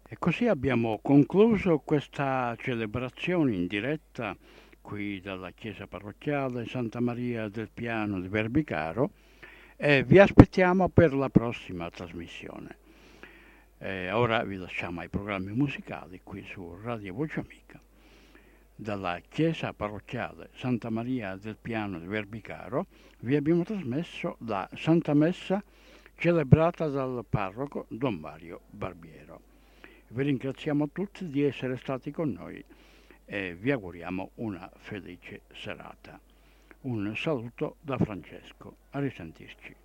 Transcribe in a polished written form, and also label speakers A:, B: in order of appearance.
A: E così abbiamo concluso questa celebrazione in diretta qui dalla chiesa parrocchiale Santa Maria del Piano di Verbicaro e vi aspettiamo per la prossima trasmissione. E ora vi lasciamo ai programmi musicali qui su Radio Voce Amica. Dalla chiesa parrocchiale Santa Maria del Piano di Verbicaro vi abbiamo trasmesso la Santa Messa celebrata dal parroco Don Mario Barbiero. Vi ringraziamo tutti di essere stati con noi e vi auguriamo una felice serata. Un saluto da Francesco. A risentirci.